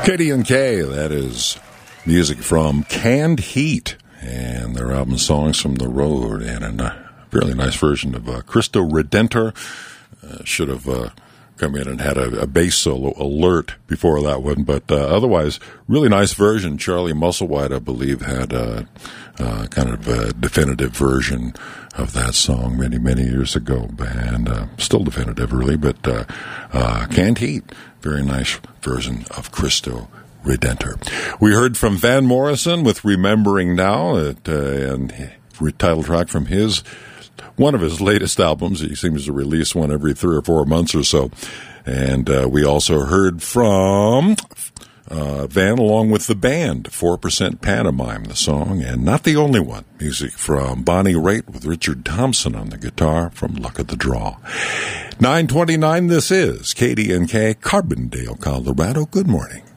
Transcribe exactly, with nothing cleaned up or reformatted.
K D and K, that is music from Canned Heat and their album Songs from the Road, and a really nice version of uh, Cristo Redentor. Uh, should have uh, come in and had a, a bass solo alert before that one, but uh, otherwise, really nice version. Charlie Musselwhite, I believe, had a, uh, kind of a definitive version of that song many, many years ago, and uh, still definitive, really, but uh, uh, Canned Heat, very nice version of Cristo Redentor. We heard from Van Morrison with Remembering Now, it, uh, and title track from his one of his latest albums. He seems to release one every three or four months or so. And uh, we also heard from uh, Van along with the band, four percent Pantomime, the song, and not the only one. Music from Bonnie Raitt with Richard Thompson on the guitar from Luck of the Draw. nine twenty-nine, this is K D and K, Carbondale, Colorado. Good morning.